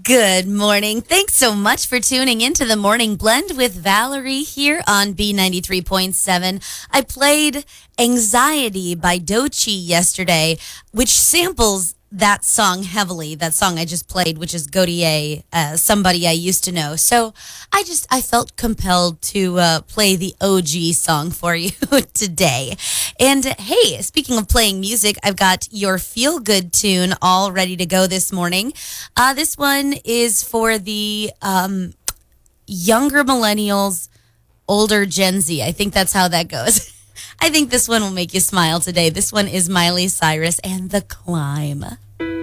Good morning. Thanks so much for tuning into the Morning Blend with Valerie here on B93.7. I played Anxiety by Doechii yesterday, which samples that song heavily. That song I just played, which is Gotye, Somebody I Used to Know. So I felt compelled to play the OG song for you today. And hey, speaking of playing music, I've got your feel-good tune all ready to go this morning. This one is for the younger millennials, older Gen Z. I think that's how that goes. I think this one will make you smile today. This one is Miley Cyrus and The Climb.